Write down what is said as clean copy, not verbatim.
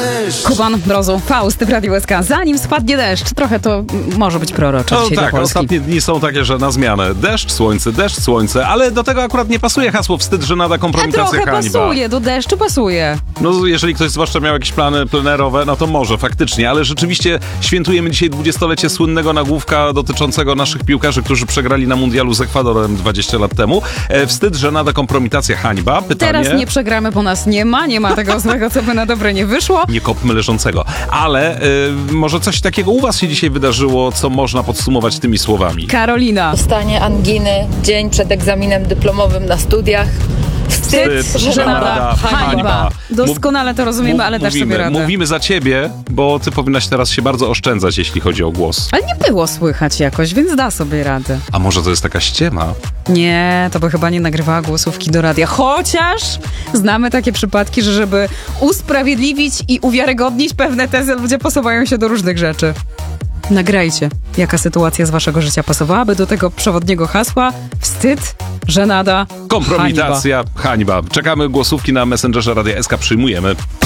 deszcz. Kuban Mrozu, Faust w Radiu SK. Zanim spadnie deszcz, trochę to może być prorocze dzisiaj dla Polski. Ostatnie dni są takie, że na zmianę. Deszcz, słońce, ale do tego akurat nie pasuje hasło wstyd, żenada, kompromitacja, trochę hańba. pasuje, do deszczu pasuje. No jeżeli ktoś zwłaszcza miał jakieś plany plenerowe, no to może faktycznie, ale rzeczywiście świętujemy dzisiaj 20-lecie słynnego nagłówka dotyczącego naszych piłkarzy, którzy przegrali na mundialu z Ekwadorem 20 lat temu. Wstyd, żenada, kompromitacja, hańba. Pytanie... Teraz nie przegramy, bo nas nie ma tego złego, co by na dobre nie wyszło. Nie kopmy leżącego. Ale może coś takiego u was się dzisiaj wydarzyło, co można podsumować tymi słowami. Karolina. Dostanie anginy dzień przed egzaminem dyplomowym na studiach. Wstyd, żenada, hańba. Doskonale to rozumiemy, ale dasz sobie radę. Mówimy za ciebie, bo ty powinnaś teraz się bardzo oszczędzać, jeśli chodzi o głos. Ale nie było słychać jakoś, więc da sobie radę. A może to jest taka ściema? Nie, to by chyba nie nagrywała głosówki do radia. Chociaż znamy takie przypadki, że żeby usprawiedliwić i uwiarygodnić pewne tezy, ludzie posuwają się do różnych rzeczy. Nagrajcie, jaka sytuacja z waszego życia pasowałaby do tego przewodniego hasła. Wstyd, żenada, kompromitacja, hańba. Czekamy głosówki na Messengerze Radia SK, przyjmujemy.